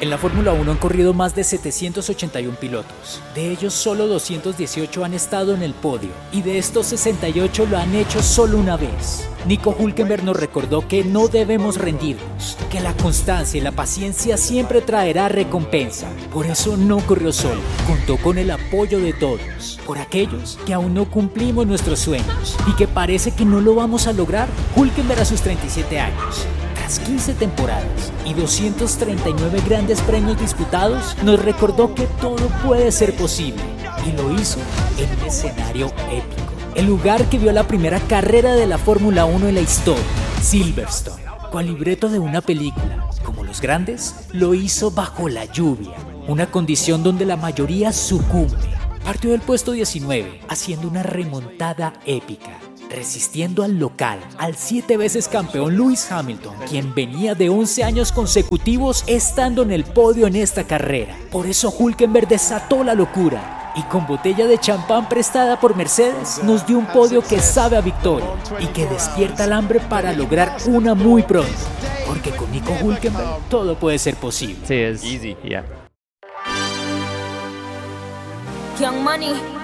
En la Fórmula 1 han corrido más de 781 pilotos. De ellos, solo 218 han estado en el podio, y de estos 68 lo han hecho solo una vez. Nico Hülkenberg nos recordó que no debemos rendirnos, que la constancia y la paciencia siempre traerá recompensa. Por eso no corrió solo, contó con el apoyo de todos. Por aquellos que aún no cumplimos nuestros sueños y que parece que no lo vamos a lograr, Hülkenberg a sus 37 años. Tras 15 temporadas y 239 grandes premios disputados, nos recordó que todo puede ser posible, y lo hizo en un escenario épico. El lugar que vio la primera carrera de la Fórmula 1 en la historia, Silverstone, con libreto de una película. Como los grandes, lo hizo bajo la lluvia, una condición donde la mayoría sucumbe. Partió del puesto 19, haciendo una remontada épica, resistiendo al local, al 7 veces campeón Lewis Hamilton, quien venía de 11 años consecutivos estando en el podio en esta carrera. Por eso Hülkenberg desató la locura y con botella de champán prestada por Mercedes nos dio un podio que sabe a victoria y que despierta el hambre para lograr una muy pronto, porque con Nico Hülkenberg todo puede ser posible. Sí, es easy, yeah. Young Money.